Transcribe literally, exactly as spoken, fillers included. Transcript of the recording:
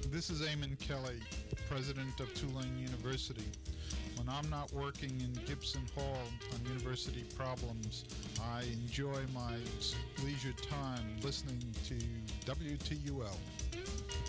This is Eamon Kelly, president of Tulane University. When I'm not working in Gibson Hall on university problems, I enjoy my leisure time listening to W T U L.